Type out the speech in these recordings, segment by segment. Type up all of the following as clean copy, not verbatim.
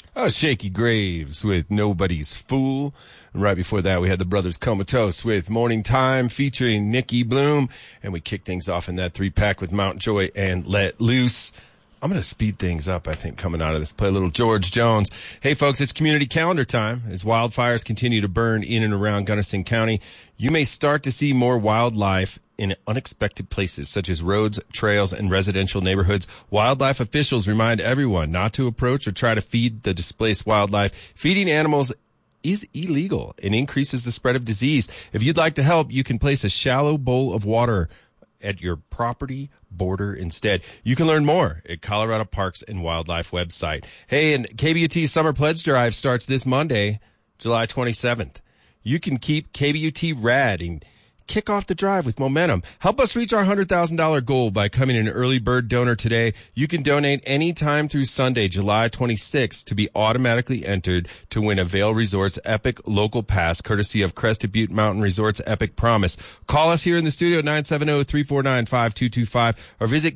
Oh, Shaky Graves with Nobody's Fool. And right before that, we had the Brothers Comatose with Morning Time featuring Nicky Bloom. And we kicked things off in that 3-pack with Mount Joy and Let Loose. I'm going to speed things up, I think, coming out of this. Play a little George Jones. Hey, folks, it's community calendar time. As wildfires continue to burn in and around Gunnison County, you may start to see more wildlife in unexpected places, such as roads, trails, and residential neighborhoods. Wildlife officials remind everyone not to approach or try to feed the displaced wildlife. Feeding animals is illegal and increases the spread of disease. If you'd like to help, you can place a shallow bowl of water at your property border instead. You can learn more at Colorado Parks and Wildlife website. Hey, and KBUT Summer Pledge Drive starts this Monday, July 27th. You can keep KBUT rad and kick off the drive with momentum. Help us reach our $100,000 goal by becoming an early bird donor today. You can donate anytime through Sunday, July 26th, to be automatically entered to win a Vail Resorts Epic Local Pass, courtesy of Crested Butte Mountain Resorts Epic Promise. Call us here in the studio, 970-349-5225, or visit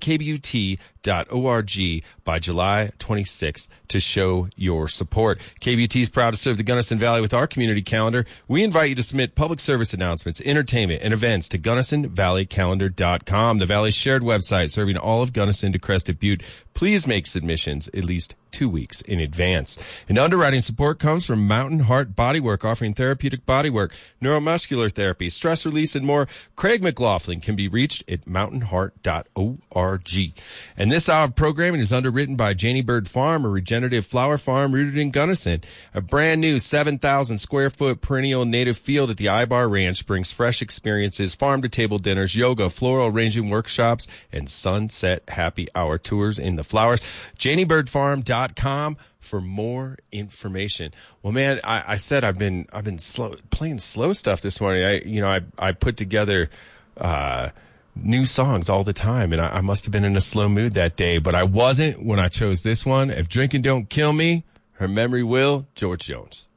KBUT.org by July 26th to show your support. KBUT is proud to serve the Gunnison Valley with our community calendar. We invite you to submit public service announcements, entertainment, and events to GunnisonValleyCalendar.com, the Valley's shared website serving all of Gunnison to Crested Butte. Please make submissions at least 2 weeks in advance. And underwriting support comes from Mountain Heart Bodywork, offering therapeutic bodywork, neuromuscular therapy, stress release, and more. Craig McLaughlin can be reached at mountainheart.org. And this hour of programming is underwritten by Janie Bird Farm, a regenerative flower farm rooted in Gunnison. A brand new 7,000 square foot perennial native field at the Ibar Ranch brings fresh experiences, farm to table dinners, yoga, floral arranging workshops, and sunset happy hour tours in the flowers. JanieBirdFarm.com for more information. Well, man, I said I've been playing slow stuff this morning. I put together new songs all the time, and I must have been in a slow mood that day, but I wasn't when I chose this one. If drinking don't kill me, her memory will. George Jones.